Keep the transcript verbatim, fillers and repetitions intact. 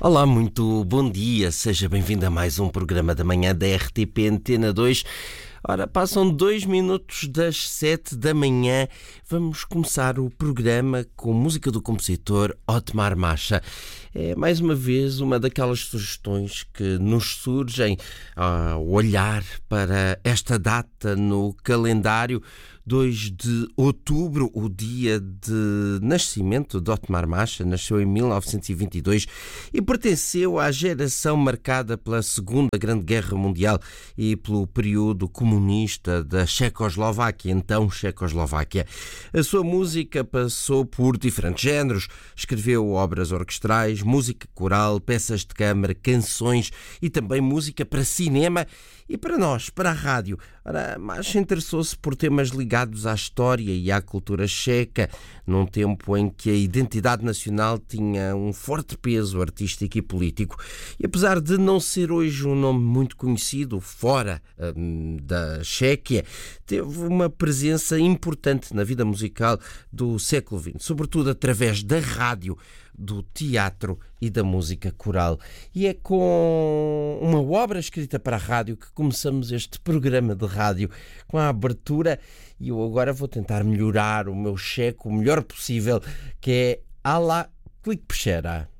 Olá, muito bom dia, seja bem-vindo a mais um programa da manhã da R T P Antena dois. Ora, passam dois minutos das sete da manhã. Vamos começar o programa com música do compositor Otmar Masha. É, mais uma vez, uma daquelas sugestões que nos surgem ao olhar para esta data no calendário. dois de outubro, o dia de nascimento de Otmar Masha. Nasceu em mil novecentos e vinte e dois e pertenceu à geração marcada pela Segunda Grande Guerra Mundial e pelo período comunista da Checoslováquia, então Checoslováquia. A sua música passou por diferentes géneros. Escreveu obras orquestrais, música coral, peças de câmara, canções e também música para cinema e para nós, para a rádio. Ora, Masha interessou-se por temas ligados à história e à cultura checa, num tempo em que a identidade nacional tinha um forte peso artístico e político. E apesar de não ser hoje um nome muito conhecido fora hum, da Chequia, teve uma presença importante na vida musical do século vinte, sobretudo através da rádio, do teatro e da música coral. E é com uma obra escrita para a rádio que começamos este programa de rádio, com a abertura, e eu agora vou tentar melhorar o meu checo o melhor possível, que é Ala Klikpshera.